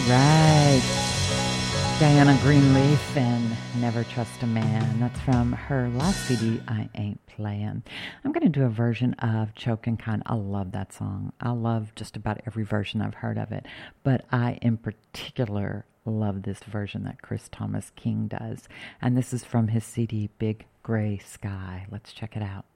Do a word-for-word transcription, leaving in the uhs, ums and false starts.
Right. Diana Greenleaf and Never Trust a Man. That's from her last C D, I Ain't Playing. I'm going to do a version of Choking Kind. I love that song. I love just about every version I've heard of it. But I, in particular, love this version that Chris Thomas King does. And this is from his C D, Big Gray Sky. Let's check it out.